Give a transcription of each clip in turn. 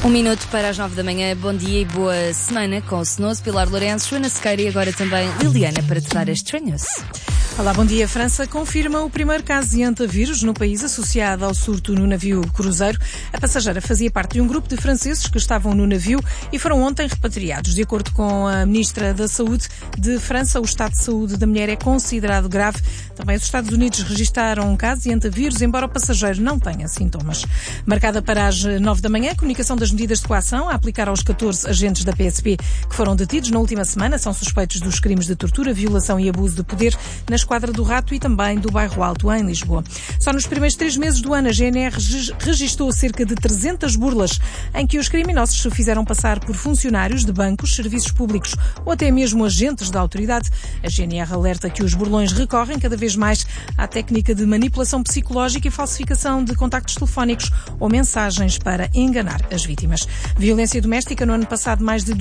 Um minuto para as 9 da manhã. Bom dia e boa semana com o Senoso, Pilar Lourenço, Joana Sequeira e agora também Liliana para te dar as estranhas. Olá, bom dia. A França confirma o primeiro caso de hantavírus no país associado ao surto no navio cruzeiro. A passageira fazia parte de um grupo de franceses que estavam no navio e foram ontem repatriados. De acordo com a Ministra da Saúde de França, o estado de saúde da mulher é considerado grave. Também os Estados Unidos registaram um caso de hantavírus, embora o passageiro não tenha sintomas. Marcada para as 9 da manhã, a comunicação das medidas de coação a aplicar aos 14 agentes da PSP que foram detidos na última semana. São suspeitos dos crimes de tortura, violação e abuso de poder na Esquadra do Rato e também do Bairro Alto, em Lisboa. Só nos primeiros 3 meses do ano, a GNR registou cerca de 300 burlas em que os criminosos se fizeram passar por funcionários de bancos, serviços públicos ou até mesmo agentes da autoridade. A GNR alerta que os burlões recorrem cada vez mais à técnica de manipulação psicológica e falsificação de contactos telefónicos ou mensagens para enganar as vítimas. Violência doméstica. No ano passado, mais de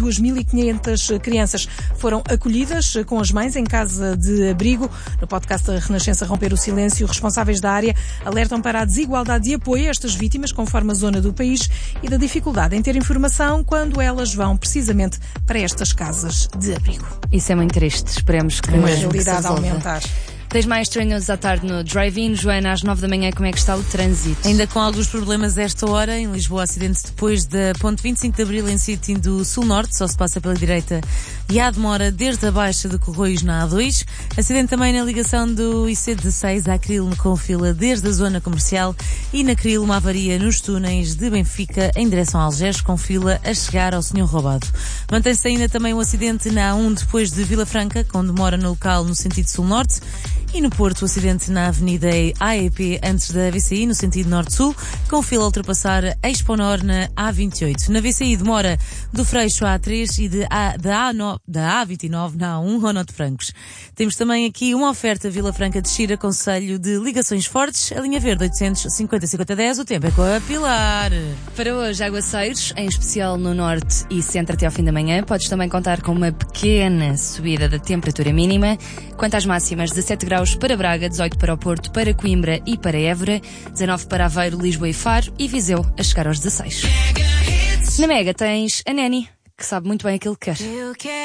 2.500 crianças foram acolhidas com as mães em casa de abrigo. No podcast da Renascença Romper o Silêncio, responsáveis da área alertam para a desigualdade de apoio a estas vítimas conforme a zona do país e da dificuldade em ter informação quando elas vão precisamente para estas casas de abrigo. Isso é muito triste. Esperemos que a realidade aumentar. Tens mais treinos à tarde no Drive-In. Joana, às 9 da manhã, como é que está o trânsito? Ainda com alguns problemas esta hora. Em Lisboa, acidente depois da ponte 25 de Abril em sentido sul-norte. Só se passa pela direita e há demora desde a baixa de Corroios na A2. Acidente também na ligação do IC16 à Cril com fila desde a zona comercial. E na Cril, uma avaria nos túneis de Benfica em direção a Algés com fila a chegar ao Senhor Roubado. Mantém-se ainda também um acidente na A1 depois de Vila Franca, com demora no local no sentido sul-norte. E no Porto, o acidente na Avenida AEP, antes da VCI, no sentido norte-sul, com fila a ultrapassar Exponor na A28. Na VCI, demora do Freixo à A3 e da A29 na A1, Ronaldo Francos. Temos também aqui uma oferta Vila Franca de Xira, concelho de ligações fortes, a linha verde 850-5010, o tempo é com a Pilar. Para hoje, aguaceiros, em especial no norte e centro até ao fim da manhã. Podes também contar com uma pequena subida da temperatura mínima. Quanto às máximas, 17 graus para Braga, 18 para o Porto, para Coimbra e para Évora, 19 para Aveiro, Lisboa e Faro e Viseu a chegar aos 16. Na Mega tens a Neni, que sabe muito bem aquilo que quer.